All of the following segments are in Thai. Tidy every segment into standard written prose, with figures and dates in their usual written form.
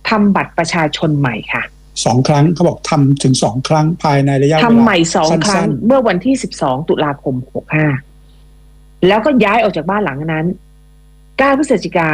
ทำบัตรประชาชนใหม่ค่ะ 2 ครั้งเขาบอกทำถึง2 ครั้งภายในระยะเวลาทำใหม่2 ครั้งสั้นเมื่อวันที่12 ตุลาคม 65แล้วก็ย้ายออกจากบ้านหลังนั้น9 พฤศจิกา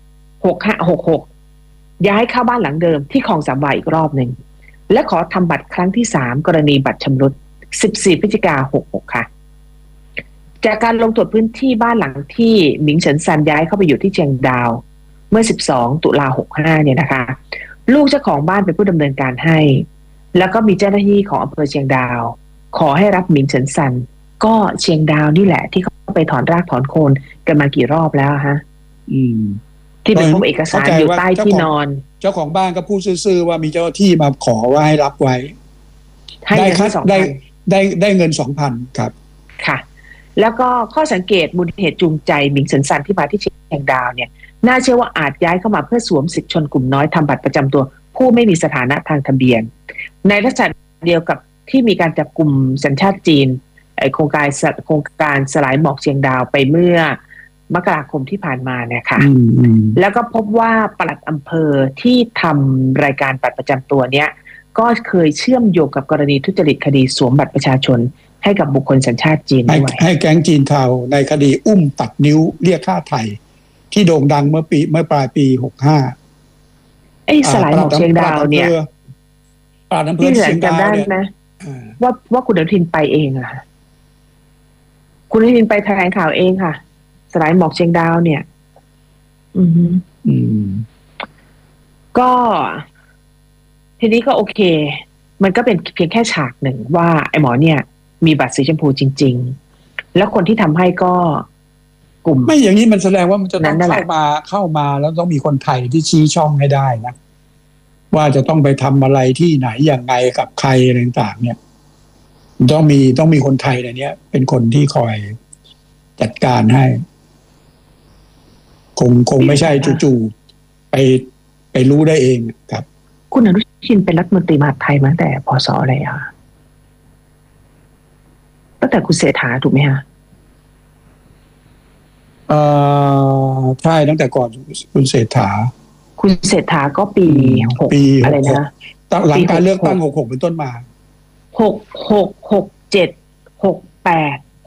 65 66ย้ายเข้าบ้านหลังเดิมที่คลองสามวาอีกรอบหนึ่งและขอทำบัตรครั้งที่3กรณีบัตรชำรุด14 พฤศจิกา66ค่ะจากการลงตรวจพื้นที่บ้านหลังที่หมิงเฉินซันย้ายเข้าไปอยู่ที่เชียงดาวเมื่อ12 ตุลา65เนี่ยนะคะลูกเจ้าของบ้านเป็นผู้ดำเนินการให้แล้วก็มีเจ้าหน้าที่ของอำเภอเชียงดาวขอให้รับหมิงเฉินซันก็เชียงดาวนี่แหละที่เขาไปถอนรากถอนโคนกันมากี่รอบแล้วฮะที่เป็นพวกเอกสารอยู่ใต้ที่นอนเจ้าของบ้านก็พูดซื่อๆว่ามีเจ้าหน้าที่มาขอว่าให้รับไว้ได้เงิน 2,000 ครับค่ะแล้วก็ข้อสังเกตมูลเหตุจูงใจหมิงเฉินซันที่มาที่เชียงดาวเนี่ยน่าเชื่อว่าอาจย้ายเข้ามาเพื่อสวมสิทธิชนกลุ่มน้อยทำบัตรประจำตัวผู้ไม่มีสถานะทางทะเบียนในลักษณะเดียวกับที่มีการจับกลุ่มสัญชาติจีนโครงการสลายหมอกเชียงดาวไปเมื่อมกราคมที่ผ่านมาเนี่ยค่ะแล้วก็พบว่าปลัดอำเภอที่ทำรายการบัตรประจำตัวเนี้ยก็เคยเชื่อมโยงกับกรณีทุจริตคดีสวมบัตรประชาชนให้กับบุคคลสัญชาติจีนด้วยให้แก๊งจีนเทาในคดีอุ้มตัดนิ้วเรียกค่าไถ่ที่โด่งดังเมื่อปลายปี65 สลายหมอกเชียงดาวเนี่ยปราดอำเภอเชียงดาวเนี่ยว่าคุณอนุทินไปเองอะค่ะคุณอนุทินไปแถลงข่าวเองค่ะสลายหมอกเชียงดาวเนี่ยก็ทีนี้ก็โอเคมันก็เป็นเพียงแค่ฉากหนึ่งว่าไอ้หมอเนี่ยมีบัตรสีชมพูจริงๆแล้วคนที่ทำให้ก็กลุ่มไม่อย่างนี้มันแสดงว่ามันจะต้องเข้ามาแล้วต้องมีคนไทยที่ชี้ช่องให้ได้นะว่าจะต้องไปทำอะไรที่ไหนอย่างไรกับใครอะไรต่างๆเนี่ยต้องมีคนไทยในนี้เป็นคนที่คอยจัดการให้คงไม่ใช่จู่ๆไปรู้ได้เองครับคุณอนุทินเป็นรัฐมนตรีมหาดไทยมาตั้งแต่พ.ศ.อะไรอ่ะตั้งแต่คุณเศรษฐาถูกไหมคะใช่ตั้งแต่ก่อนคุณเศรษฐาก็ปี6อะไรนะหลังการเลือกตั้ง66เป็นต้นมา 66 67 68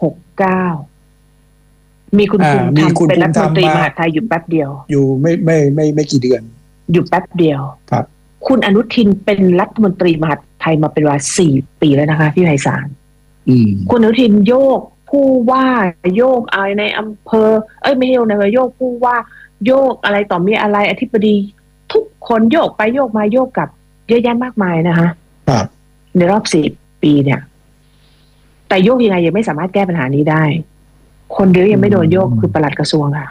69มีคุณภูมิธรรมเป็นรัฐมนตรีมหาดไทยอยู่แป๊บเดียวอยู่ไม่กี่เดือนอยู่แป๊บเดียวครับคุณอนุทินเป็นรัฐมนตรีมหาดไทยมาเป็นเวลา4 ปีแล้วนะคะพี่ไพศาลคุณอนุทินโยกผู้ว่าโยกอะไรในอำเภอไม่ใช่ในโยกผู้ว่าโยกอะไรต่อมีอะไรอธิบดีทุกคนโยกไปโยกมาโยกกับเยอะแยะมากมายนะคะครับในรอบ4 ปีเนี่ยแต่โยกยังไงยังไม่สามารถแก้ปัญหานี้ได้คนเดียวยังไม่โดนโยกคือปลัดกระทรวงค่ะ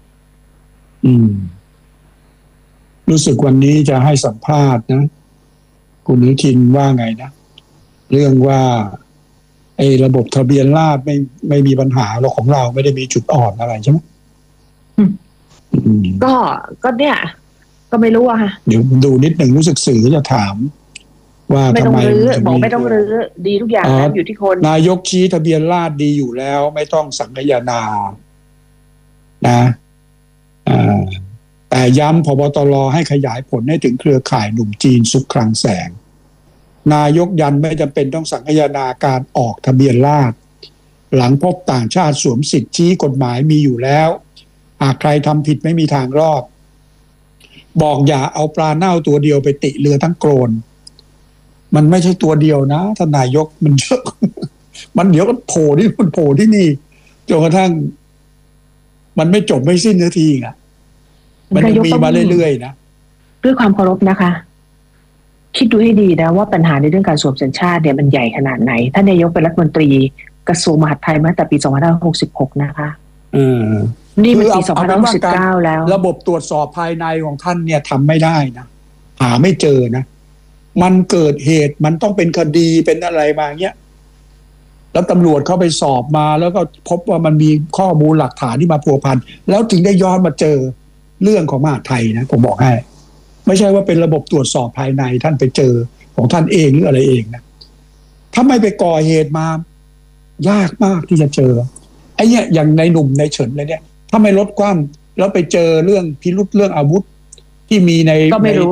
รู้สึกวันนี้จะให้สัมภาษณ์นะคุณอนุทินว่าไงนะเรื่องว่าระบบทะเบียนราษฎร์ไม่มีปัญหาเราของเราไม่ได้มีจุดอ่อนอะไรใช่ไหมก็เนี่ยก็ไม่รู้อะค่ะเดี๋ยวดูนิดหนึ่งรู้สึกสื่อจะถามว่าทำไมบอกไม่ต้องรื้อดีทุกอย่างแล้วอยู่ที่คนนายกชี้ทะเบียนราษฎร์ดีอยู่แล้วไม่ต้องสังคายนานะแต่ย้ำผบ.ตร.ให้ขยายผลให้ถึงเครือข่ายหนุ่มจีนซุกคลังแสงนายกยันไม่จำเป็นต้องสังคายนาการออกทะเบียนราษฎร์หลังพบต่างชาติสวมสิทธิชี้กฎหมายมีอยู่แล้วหากใครทำผิดไม่มีทางรอดบอกอย่าเอาปลาเน่าตัวเดียวไปติเรือทั้งโกลนมันไม่ใช่ตัวเดียวนะท่านนายกมันเยอะมันเดี๋ยวก็โผล่ที่มันโผล่ที่นี่จนกระทั่งมันไม่จบไม่สิ้นทีอ่ะมันยังมีมาเรื่อยๆนะด้วยความเคารพนะคะคิดดูให้ดีนะว่าปัญหาในเรื่องการสวมสัญชาติเนี่ยมันใหญ่ขนาดไหนท่านนายกเป็นรัฐมนตรีกระทรวงมหาดไทยมาตั้งแต่ปี2566นะคะนี่มันปี2569แล้วระบบตรวจสอบภายในของท่านเนี่ยทำไม่ได้นะหาไม่เจอนะมันเกิดเหตุมันต้องเป็นคดีเป็นอะไรมาเงี้ยแล้วตำรวจเข้าไปสอบมาแล้วก็พบว่ามันมีข้อมูลหลักฐานที่มาพัวพันแล้วถึงได้ย้อนมาเจอเรื่องของมหาดไทยนะผมบอกให้ไม่ใช่ว่าเป็นระบบตรวจสอบภายในท่านไปเจอของท่านเองหรืออะไรเองนะถ้าไม่ไปก่อเหตุมายากมากที่จะเจอไอ้เนี่ยอย่างในหนุ่มในเฉินเลยเนี่ยถ้าไม่ลดความแล้วไปเจอเรื่องพิรุธเรื่องอาวุธที่มีใน